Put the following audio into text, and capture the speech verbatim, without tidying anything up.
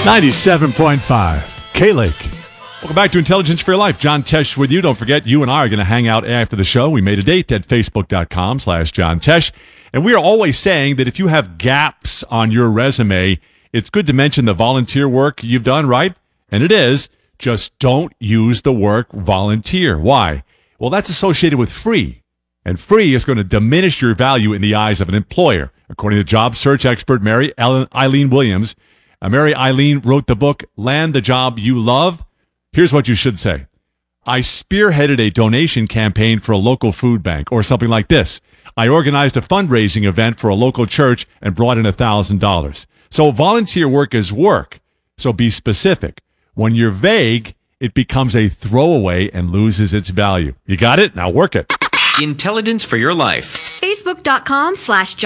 ninety-seven point five, K-Lake. Welcome back to Intelligence for Your Life. John Tesh with you. Don't forget, you and I are going to hang out after the show. We made a date at facebook.com slash John Tesh. And we are always saying that if you have gaps on your resume, it's good to mention the volunteer work you've done, right? And it is. Just don't use the word volunteer. Why? Well, that's associated with free. And free is going to diminish your value in the eyes of an employer. According to job search expert Mary Ellen, Eileen Williams, uh, Mary Eileen wrote the book, Land the Job You Love. Here's what you should say. I spearheaded a donation campaign for a local food bank, or something like this. I organized a fundraising event for a local church and brought in one thousand dollars. So volunteer work is work. So be specific. When you're vague, it becomes a throwaway and loses its value. You got it? Now work it. Intelligence for Your Life. Facebook.com slash